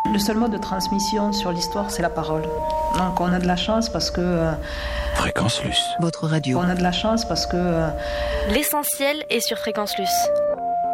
Le seul mode de transmission sur l'histoire, c'est la parole. Donc on a de la chance parce que... Fréquence Luce. Votre radio. On a de la chance parce que... L'essentiel est sur Fréquence Luce.